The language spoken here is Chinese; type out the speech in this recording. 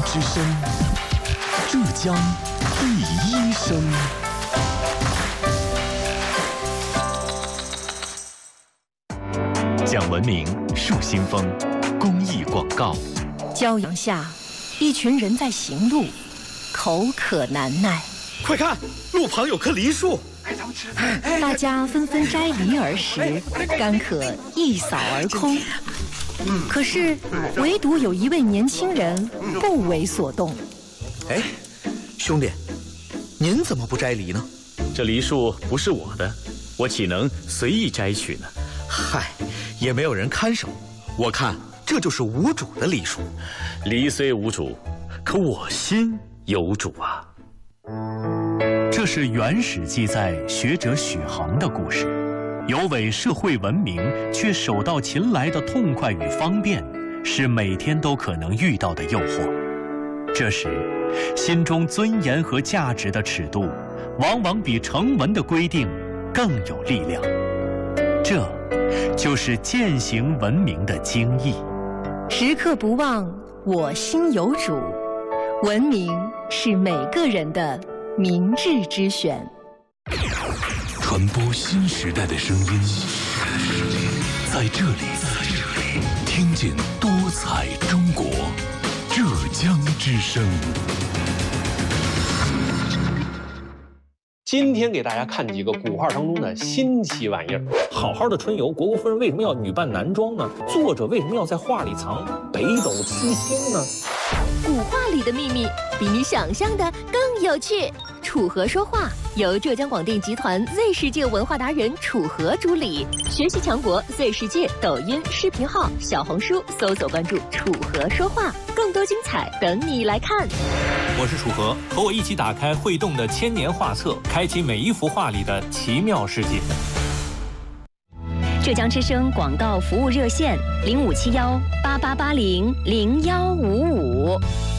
之声，浙江第一声。讲文明树新风，公益广告。 骄阳下，一群人在行路，口渴难耐。 快看，路旁有棵梨树。 大家纷纷摘梨而食，干渴一扫而空。可是，唯独有一位年轻人不为所动。 哎，兄弟，您怎么不摘梨呢？ 这梨树不是我的，我岂能随意摘取呢？ 嗨，也没有人看守，我看这就是无主的梨树。 梨虽无主，可我心有主啊。 这是原始记载学者许衡的故事，有违社会文明却手到擒来的痛快与方便，是每天都可能遇到的诱惑。这时，心中尊严和价值的尺度，往往比成文的规定更有力量。这就是践行文明的精义。 时刻不忘我心有主，文明是每个人的明智之选。 传播新时代的声音，在这里听见多彩中国，浙江之声。 今天给大家看几个古画当中的新奇玩意儿。好好的春游，虢国夫人为什么要女扮男装呢？作者为什么要在画里藏北斗七星呢？ 古画里的秘密比你想象的更有趣。楚河说话由浙江广电集团 Z 世界文化达人楚河主理，学习强国 Z 世界抖音视频号、小红书搜索关注楚河说话，更多精彩等你来看。 我是楚河，和我一起打开会动的千年画册，开启每一幅画里的奇妙世界。 浙江之声广告服务热线：057188800155。